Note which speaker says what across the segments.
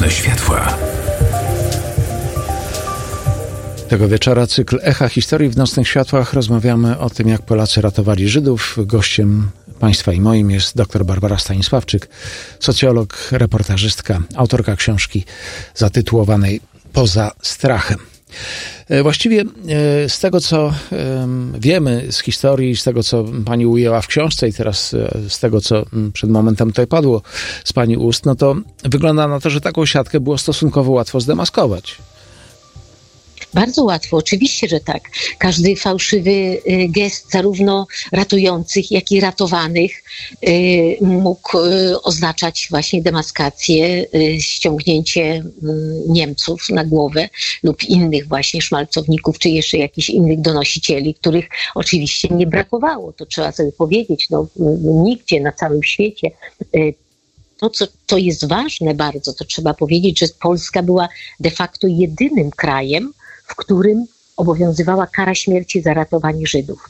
Speaker 1: Nocne światła.
Speaker 2: Tego wieczora cykl Echa Historii w Nocnych Światłach. Rozmawiamy o tym, jak Polacy ratowali Żydów. Gościem państwa i moim jest dr Barbara Stanisławczyk, socjolog, reportażystka, autorka książki zatytułowanej Poza strachem. Właściwie z tego, co wiemy z historii, z tego, co pani ujęła w książce i teraz z tego, co przed momentem tutaj padło z pani ust, no to wygląda na to, że taką siatkę było stosunkowo łatwo zdemaskować.
Speaker 3: Bardzo łatwo, oczywiście, że tak. Każdy fałszywy gest zarówno ratujących, jak i ratowanych mógł oznaczać właśnie demaskację, ściągnięcie Niemców na głowę lub innych właśnie szmalcowników, czy jeszcze jakichś innych donosicieli, których oczywiście nie brakowało. To trzeba sobie powiedzieć, nigdzie na całym świecie. To jest ważne bardzo, to trzeba powiedzieć, że Polska była de facto jedynym krajem, w którym obowiązywała kara śmierci za ratowanie Żydów,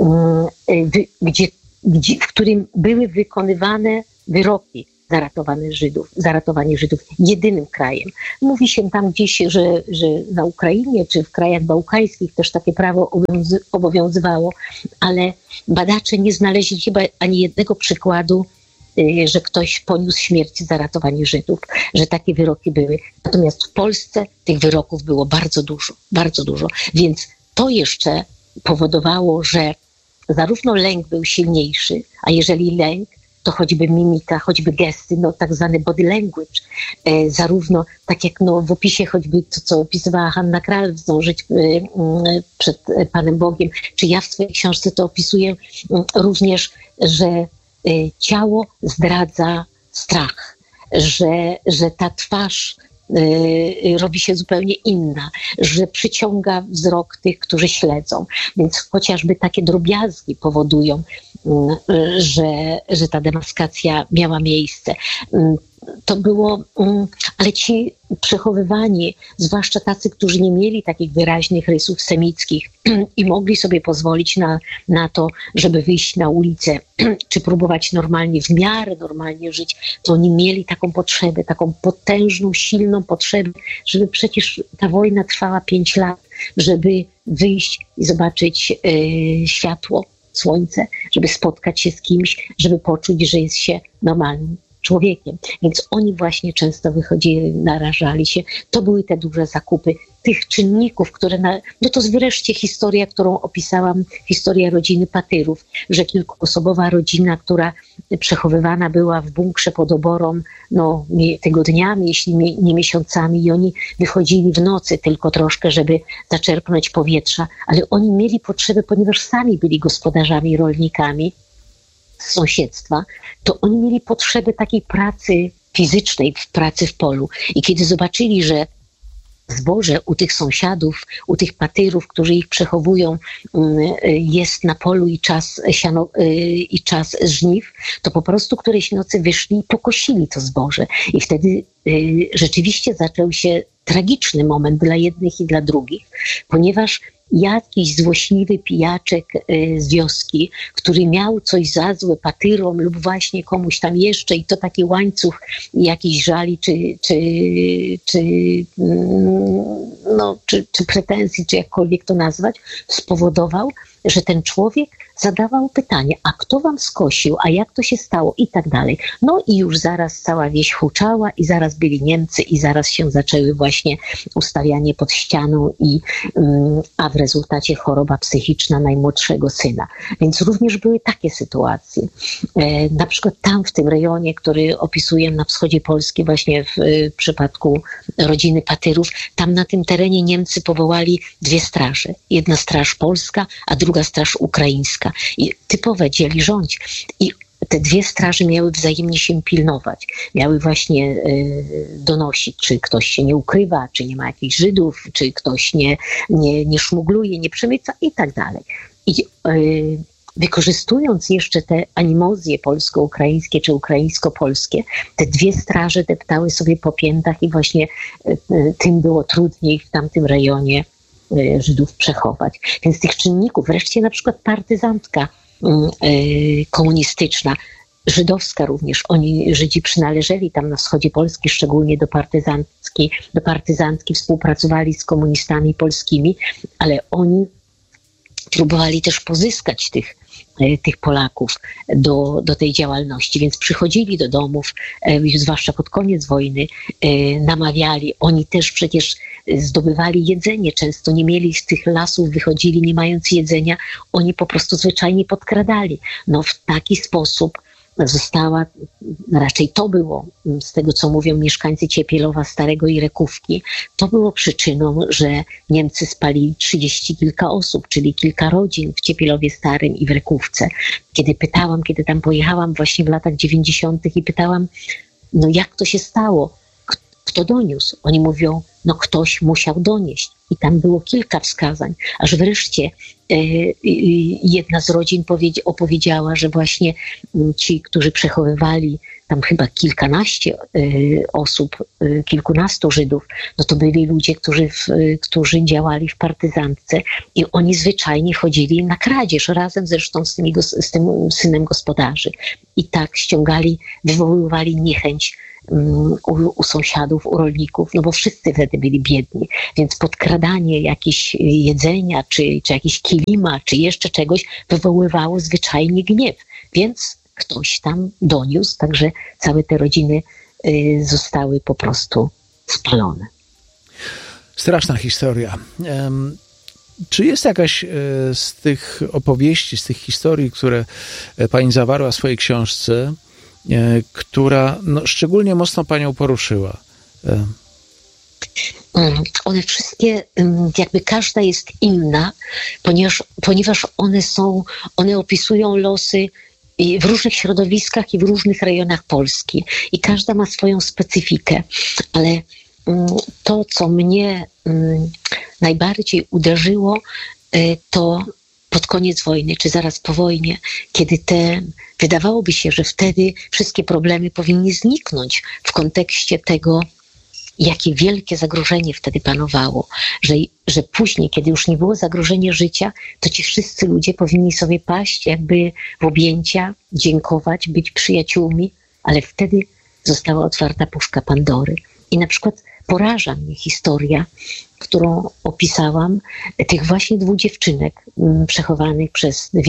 Speaker 3: w którym były wykonywane wyroki za ratowanie Żydów. Jedynym krajem. Mówi się tam gdzieś, że na Ukrainie czy w krajach bałkańskich też takie prawo obowiązywało, ale badacze nie znaleźli chyba ani jednego przykładu, że ktoś poniósł śmierć za ratowanie Żydów, że takie wyroki były. Natomiast w Polsce tych wyroków było bardzo dużo. Więc to jeszcze powodowało, że zarówno lęk był silniejszy, a jeżeli lęk, to choćby mimika, choćby gesty, tak zwany body language, zarówno tak jak w opisie choćby to, co opisywała Hanna Kral, Zdążyć przed Panem Bogiem, czy ja w swojej książce to opisuję również, że ciało zdradza strach, że ta twarz robi się zupełnie inna, że przyciąga wzrok tych, którzy śledzą. Więc chociażby takie drobiazgi powodują, że ta demaskacja miała miejsce. To było, ale ci przechowywani, zwłaszcza tacy, którzy nie mieli takich wyraźnych rysów semickich i mogli sobie pozwolić na to, żeby wyjść na ulicę, czy próbować w miarę normalnie żyć, to oni mieli taką potrzebę, taką potężną, silną potrzebę, żeby przecież ta wojna trwała 5 lat, żeby wyjść i zobaczyć światło, słońce, żeby spotkać się z kimś, żeby poczuć, że jest się normalnym człowiekiem. Więc oni właśnie często wychodzili, narażali się. To były te duże zakupy tych czynników, które... to jest wreszcie historia, którą opisałam, historia rodziny Patyrów, że kilkuosobowa rodzina, która przechowywana była w bunkrze pod oborą tygodniami, jeśli nie miesiącami, i oni wychodzili w nocy tylko troszkę, żeby zaczerpnąć powietrza, ale oni mieli potrzebę, ponieważ sami byli gospodarzami, rolnikami z sąsiedztwa, to oni mieli potrzebę takiej pracy fizycznej, pracy w polu. I kiedy zobaczyli, że zboże u tych sąsiadów, u tych Patyrów, którzy ich przechowują, jest na polu i czas żniw, to po prostu którejś nocy wyszli i pokosili to zboże. I wtedy rzeczywiście zaczął się tragiczny moment dla jednych i dla drugich, ponieważ jakiś złośliwy pijaczek z wioski, który miał coś za złe Patyrom lub właśnie komuś tam jeszcze, i to taki łańcuch jakiejś żali czy pretensji, czy jakkolwiek to nazwać, spowodował, że ten człowiek zadawał pytanie, a kto wam skosił, a jak to się stało i tak dalej. I już zaraz cała wieś huczała i zaraz byli Niemcy i zaraz się zaczęły właśnie ustawianie pod ścianą a w rezultacie choroba psychiczna najmłodszego syna. Więc również były takie sytuacje. Na przykład tam w tym rejonie, który opisuję na wschodzie Polski, właśnie w przypadku rodziny Patyrów, tam na tym terenie Niemcy powołali 2 straże. Jedna straż polska, a druga straż ukraińska. I typowe dzieli rządź. I te 2 straże miały wzajemnie się pilnować. Miały właśnie donosić, czy ktoś się nie ukrywa, czy nie ma jakichś Żydów, czy ktoś nie szmugluje, nie przemyca i tak dalej. I wykorzystując jeszcze te animozje polsko-ukraińskie czy ukraińsko-polskie, te 2 straże deptały sobie po piętach i właśnie tym było trudniej w tamtym rejonie Żydów przechować. Więc tych czynników, wreszcie na przykład partyzantka komunistyczna, żydowska również. Żydzi przynależeli tam na wschodzie Polski, szczególnie do partyzantki, współpracowali z komunistami polskimi, ale oni próbowali też pozyskać tych Polaków do tej działalności, więc przychodzili do domów, zwłaszcza pod koniec wojny, namawiali. Oni też przecież zdobywali jedzenie, często nie mieli z tych lasów, wychodzili nie mając jedzenia, oni po prostu zwyczajnie podkradali. No w taki sposób raczej to było, z tego co mówią mieszkańcy Ciepielowa Starego i Rekówki, to było przyczyną, że Niemcy spalili 30 kilka osób, czyli kilka rodzin w Ciepielowie Starym i w Rekówce. Kiedy tam pojechałam właśnie w latach 90. i pytałam, no jak to się stało? Kto doniósł? Oni mówią, no ktoś musiał donieść. I tam było kilka wskazań, aż wreszcie jedna z rodzin opowiedziała, że właśnie ci, którzy przechowywali tam chyba kilkanaście osób, kilkunastu Żydów, no to byli ludzie, którzy działali w partyzantce i oni zwyczajnie chodzili na kradzież, razem zresztą z tym synem gospodarzy. I tak wywoływali niechęć u sąsiadów, u rolników, no bo wszyscy wtedy byli biedni, więc podkradanie jakiegoś jedzenia, czy jakiś kilima, czy jeszcze czegoś wywoływało zwyczajnie gniew, więc ktoś tam doniósł, także całe te rodziny zostały po prostu spalone.
Speaker 2: Straszna historia. Czy jest jakaś z tych opowieści, z tych historii, które pani zawarła w swojej książce, która szczególnie mocno panią poruszyła?
Speaker 3: One wszystkie, jakby każda jest inna, ponieważ one opisują losy w różnych środowiskach i w różnych rejonach Polski. I każda ma swoją specyfikę. Ale to, co mnie najbardziej uderzyło, to pod koniec wojny, czy zaraz po wojnie, kiedy wydawałoby się, że wtedy wszystkie problemy powinny zniknąć w kontekście tego, jakie wielkie zagrożenie wtedy panowało, że później, kiedy już nie było zagrożenia życia, to ci wszyscy ludzie powinni sobie paść jakby w objęcia, dziękować, być przyjaciółmi, ale wtedy została otwarta puszka Pandory. I na przykład poraża mnie historia, którą opisałam, tych właśnie 2 dziewczynek przechowanych przez 2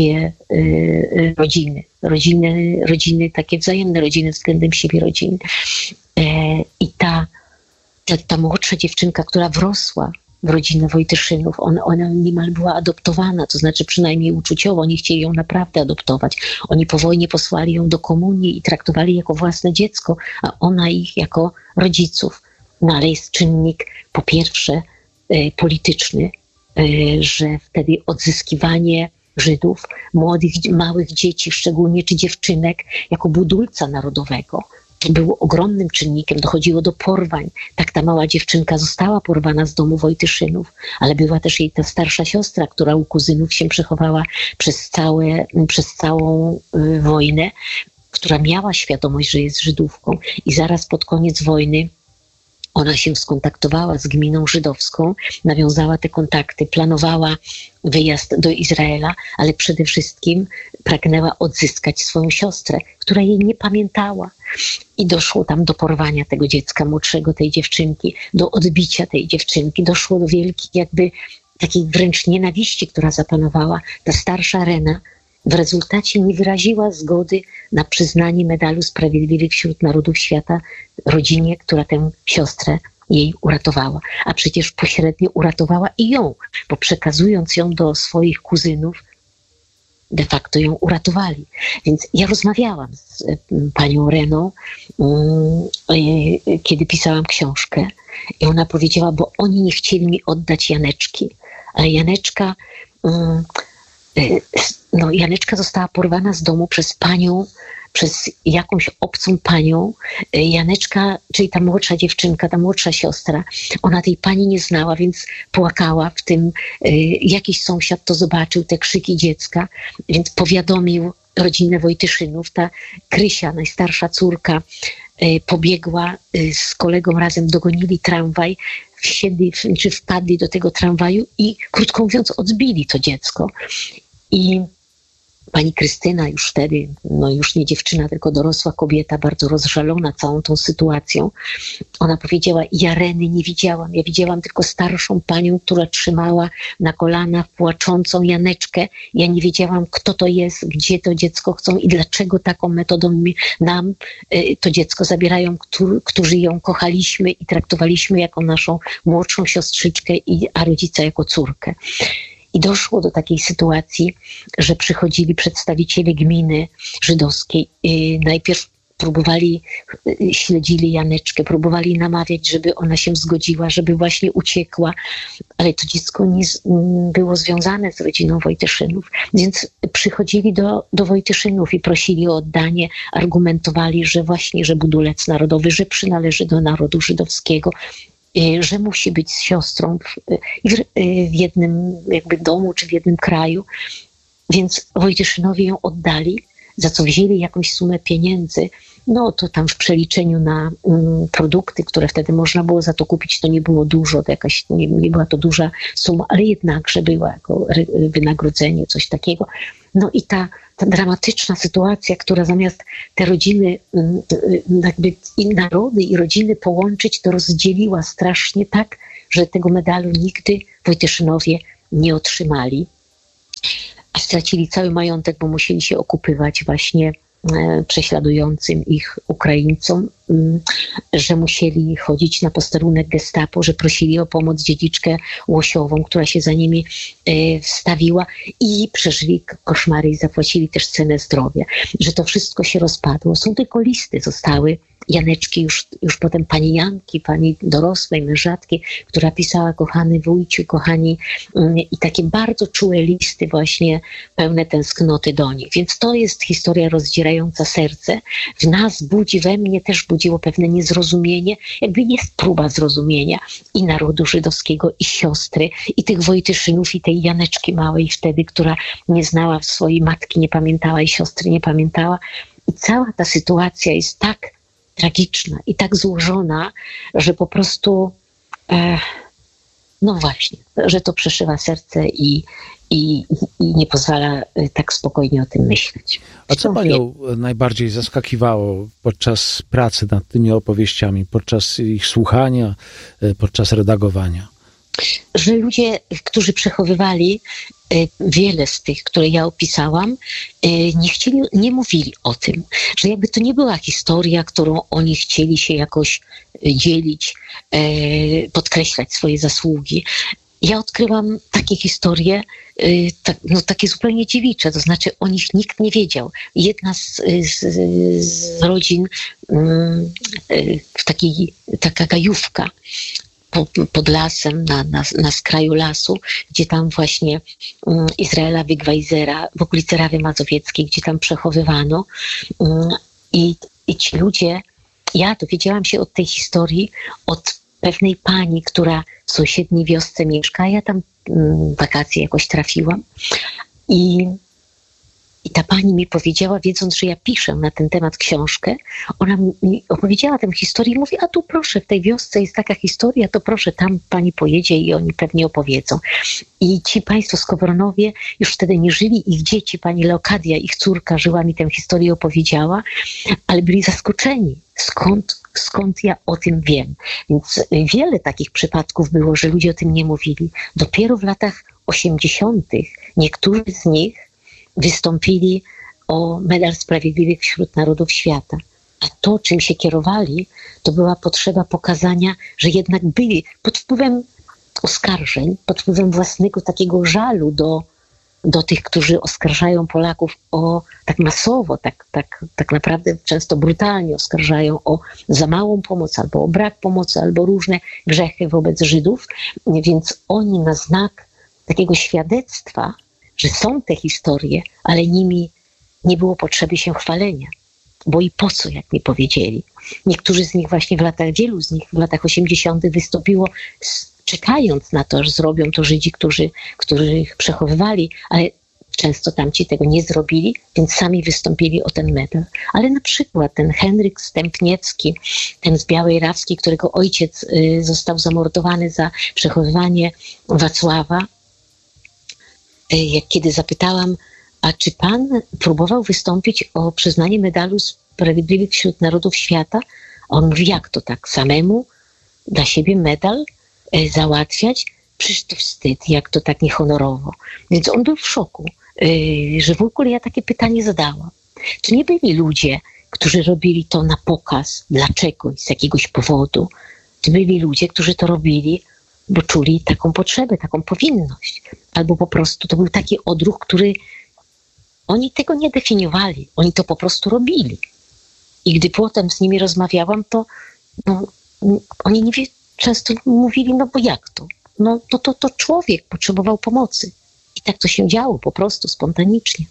Speaker 3: rodziny, takie wzajemne rodziny względem siebie rodziny. I ta młodsza dziewczynka, która wrosła w rodzinę Wojtyszynów, ona niemal była adoptowana, to znaczy przynajmniej uczuciowo, oni chcieli ją naprawdę adoptować. Oni po wojnie posłali ją do komunii i traktowali jako własne dziecko, a ona ich jako rodziców. No ale jest czynnik po pierwsze polityczny, że wtedy odzyskiwanie Żydów, młodych, małych dzieci szczególnie, czy dziewczynek, jako budulca narodowego, to było ogromnym czynnikiem, dochodziło do porwań. Tak ta mała dziewczynka została porwana z domu Wojtyszynów, ale była też jej ta starsza siostra, która u kuzynów się przechowała przez całą wojnę, która miała świadomość, że jest Żydówką i zaraz pod koniec wojny ona się skontaktowała z gminą żydowską, nawiązała te kontakty, planowała wyjazd do Izraela, ale przede wszystkim pragnęła odzyskać swoją siostrę, która jej nie pamiętała. I doszło tam do porwania tego dziecka młodszego, tej dziewczynki, do odbicia tej dziewczynki. Doszło do wielkiej jakby takiej wręcz nienawiści, która zapanowała. Ta starsza Rena w rezultacie nie wyraziła zgody na przyznanie medalu Sprawiedliwych wśród Narodów Świata rodzinie, która tę siostrę jej uratowała. A przecież pośrednio uratowała i ją, bo przekazując ją do swoich kuzynów, de facto ją uratowali. Więc ja rozmawiałam z panią Reną, kiedy pisałam książkę i ona powiedziała, bo oni nie chcieli mi oddać Janeczki, ale Janeczka została porwana z domu przez jakąś obcą panią. Janeczka, czyli ta młodsza dziewczynka, ta młodsza siostra, ona tej pani nie znała, więc płakała w tym. Jakiś sąsiad to zobaczył, te krzyki dziecka, więc powiadomił rodzinę Wojtyszynów. Ta Krysia, najstarsza córka, pobiegła z kolegą, razem dogonili tramwaj, wpadli do tego tramwaju i, krótko mówiąc, odbili to dziecko. I pani Krystyna już wtedy, no już nie dziewczyna, tylko dorosła kobieta, bardzo rozżalona całą tą sytuacją, ona powiedziała: ja Reny nie widziałam, ja widziałam tylko starszą panią, która trzymała na kolanach płaczącą Janeczkę. Ja nie wiedziałam, kto to jest, gdzie to dziecko chcą i dlaczego taką metodą nam to dziecko zabierają, którzy ją kochaliśmy i traktowaliśmy jako naszą młodszą siostrzyczkę, a rodzica jako córkę. I doszło do takiej sytuacji, że przychodzili przedstawiciele gminy żydowskiej. Najpierw śledzili Janeczkę, próbowali namawiać, żeby ona się zgodziła, żeby właśnie uciekła, ale to dziecko nie było związane z rodziną Wojtyszynów, więc przychodzili do Wojtyszynów i prosili o oddanie, argumentowali, że właśnie, że budulec narodowy, że przynależy do narodu żydowskiego, że musi być z siostrą w jednym jakby domu czy w jednym kraju, więc Wojtyszynowie ją oddali, za co wzięli jakąś sumę pieniędzy. No to tam w przeliczeniu na produkty, które wtedy można było za to kupić, to nie było dużo, to jakaś, nie była to duża suma, ale jednakże była jako wynagrodzenie, coś takiego. No i ta dramatyczna sytuacja, która zamiast te rodziny, jakby i narody i rodziny połączyć, to rozdzieliła strasznie tak, że tego medalu nigdy Wojtyszynowie nie otrzymali. A stracili cały majątek, bo musieli się okupywać właśnie prześladującym ich Ukraińcom, że musieli chodzić na posterunek Gestapo, że prosili o pomoc dziedziczkę Łosiową, która się za nimi wstawiła i przeżyli koszmary i zapłacili też cenę zdrowia. Że to wszystko się rozpadło. Są tylko listy, zostały Janeczki, już potem pani Janki, pani dorosłej mężatki, która pisała: kochany wujciu, kochani, i takie bardzo czułe listy właśnie pełne tęsknoty do nich. Więc to jest historia rozdzierająca serce. W nas budzi, we mnie też budziło pewne niezrozumienie, jakby jest próba zrozumienia i narodu żydowskiego, i siostry, i tych Wojtyszynów, i tej Janeczki małej wtedy, która nie znała swojej matki, nie pamiętała i siostry nie pamiętała. I cała ta sytuacja jest tak tragiczna i tak złożona, że po prostu no właśnie, że to przeszywa serce i nie pozwala tak spokojnie o tym myśleć.
Speaker 2: A co panią najbardziej zaskakiwało podczas pracy nad tymi opowieściami, podczas ich słuchania, podczas redagowania?
Speaker 3: Że ludzie, którzy przechowywali wiele z tych, które ja opisałam, nie mówili o tym, że jakby to nie była historia, którą oni chcieli się jakoś dzielić, podkreślać swoje zasługi. Ja odkryłam takie historie, takie zupełnie dziewicze, to znaczy o nich nikt nie wiedział. Jedna z rodzin, taka gajówka pod lasem, na skraju lasu, gdzie tam właśnie Izraela Wigwajzera, w okolicy Rawy Mazowieckiej, gdzie tam przechowywano. I ci ludzie, ja dowiedziałam się od tej historii, od pewnej pani, która w sąsiedniej wiosce mieszka. Ja tam wakacje jakoś trafiłam. I ta pani mi powiedziała, wiedząc, że ja piszę na ten temat książkę, ona mi opowiedziała tę historię i mówi: a tu proszę, w tej wiosce jest taka historia, to proszę, tam pani pojedzie i oni pewnie opowiedzą. I ci państwo z Kowronowie już wtedy nie żyli, ich dzieci, pani Leokadia, ich córka, żyła, mi tę historię opowiedziała, ale byli zaskoczeni, skąd ja o tym wiem. Więc wiele takich przypadków było, że ludzie o tym nie mówili. Dopiero w latach 80. niektórzy z nich wystąpili o Medal Sprawiedliwych wśród Narodów Świata. A to, czym się kierowali, to była potrzeba pokazania, że jednak byli pod wpływem oskarżeń, pod wpływem własnego takiego żalu do tych, którzy oskarżają Polaków tak masowo, tak naprawdę często brutalnie oskarżają o za małą pomoc, albo o brak pomocy, albo różne grzechy wobec Żydów. Więc oni na znak takiego świadectwa, że są te historie, ale nimi nie było potrzeby się chwalenia. Bo i po co, jak mi powiedzieli. Niektórzy z nich właśnie wielu z nich w latach 80. wystąpiło czekając na to, że zrobią to Żydzi, których przechowywali, ale często tamci tego nie zrobili, więc sami wystąpili o ten medal. Ale na przykład ten Henryk Stępniecki, ten z Białej Rawskiej, którego ojciec został zamordowany za przechowywanie Wacława, kiedy zapytałam, a czy pan próbował wystąpić o przyznanie medalu Sprawiedliwych wśród Narodów Świata? A on mówi, jak to tak samemu dla siebie medal załatwiać? Przecież to wstyd, jak to tak niehonorowo. Więc on był w szoku, że w ogóle ja takie pytanie zadałam. Czy nie byli ludzie, którzy robili to na pokaz, dlaczego i z jakiegoś powodu? Czy byli ludzie, którzy to robili, bo czuli taką potrzebę, taką powinność? Albo po prostu to był taki odruch, który oni tego nie definiowali, oni to po prostu robili. I gdy potem z nimi rozmawiałam, to oni często mówili, no bo jak to? No to człowiek potrzebował pomocy. I tak to się działo, po prostu, spontanicznie.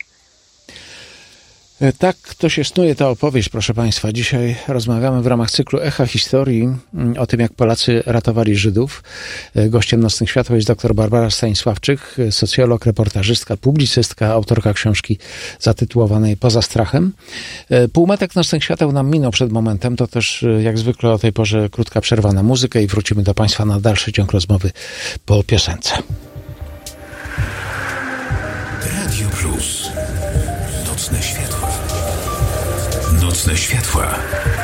Speaker 2: Tak to się snuje ta opowieść, proszę Państwa. Dzisiaj rozmawiamy w ramach cyklu Echa Historii o tym, jak Polacy ratowali Żydów. Gościem Nocnych Światła jest dr Barbara Stanisławczyk, socjolog, reportażystka, publicystka, autorka książki zatytułowanej Poza strachem. Półmetek Nocnych Świateł nam minął przed momentem. To też jak zwykle o tej porze krótka przerwa na muzykę i wrócimy do Państwa na dalszy ciąg rozmowy po piosence.
Speaker 1: Radio Plus. Nocne światła. Nocne światła.